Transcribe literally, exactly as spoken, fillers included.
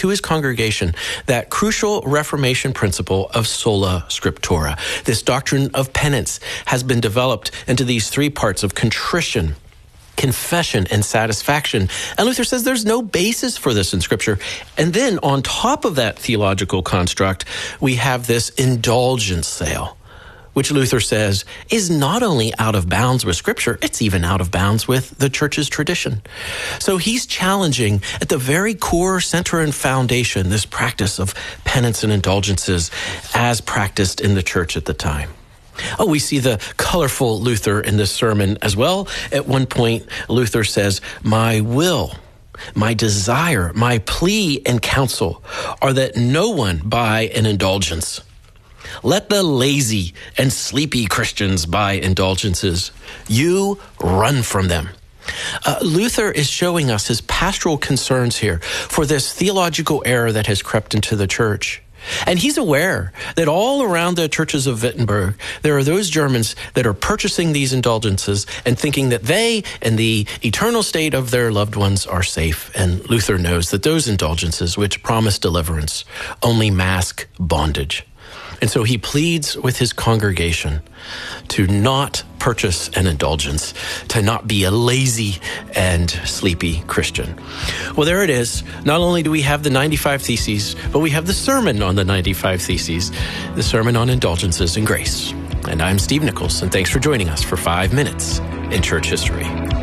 to his congregation that crucial Reformation principle of sola scriptura. This doctrine of penance has been developed into these three parts of contrition, confession, and satisfaction. And Luther says there's no basis for this in Scripture. And then on top of that theological construct, we have this indulgence sale, which Luther says is not only out of bounds with Scripture, it's even out of bounds with the church's tradition. So he's challenging at the very core, center, and foundation this practice of penance and indulgences as practiced in the church at the time. Oh, we see the colorful Luther in this sermon as well. At one point, Luther says, "My will, my desire, my plea and counsel are that no one buy an indulgence. Let the lazy and sleepy Christians buy indulgences. You run from them." Uh, Luther is showing us his pastoral concerns here for this theological error that has crept into the church. And he's aware that all around the churches of Wittenberg, there are those Germans that are purchasing these indulgences and thinking that they and the eternal state of their loved ones are safe. And Luther knows that those indulgences, which promise deliverance, only mask bondage. And so he pleads with his congregation to not purchase an indulgence, to not be a lazy and sleepy Christian. Well, there it is. Not only do we have the ninety-five Theses, but we have the sermon on the ninety-five Theses, the sermon on indulgences and grace. And I'm Steve Nichols, and thanks for joining us for five minutes in church history.